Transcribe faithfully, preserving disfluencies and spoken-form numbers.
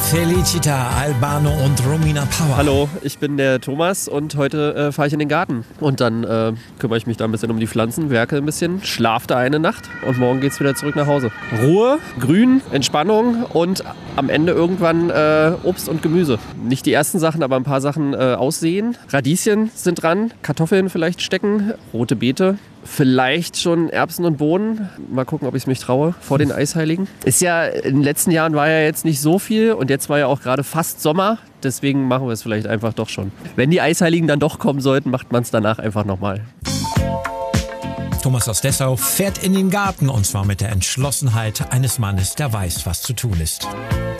Felicita Albano und Romina Power. Hallo, ich bin der Thomas und heute äh, fahre ich in den Garten. Und dann äh, kümmere ich mich da ein bisschen um die Pflanzen, werke ein bisschen, schlafe da eine Nacht und morgen geht's wieder zurück nach Hause. Ruhe, Grün, Entspannung und am Ende irgendwann äh, Obst und Gemüse. Nicht die ersten Sachen, aber ein paar Sachen äh, aussehen. Radieschen sind dran, Kartoffeln vielleicht stecken, rote Beete. Vielleicht schon Erbsen und Bohnen. Mal gucken, ob ich es mich traue vor den Eisheiligen. Ist ja, in den letzten Jahren war ja jetzt nicht so viel und jetzt war ja auch gerade fast Sommer. Deswegen machen wir es vielleicht einfach doch schon. Wenn die Eisheiligen dann doch kommen sollten, macht man es danach einfach nochmal. Thomas aus Dessau fährt in den Garten und zwar mit der Entschlossenheit eines Mannes, der weiß, was zu tun ist.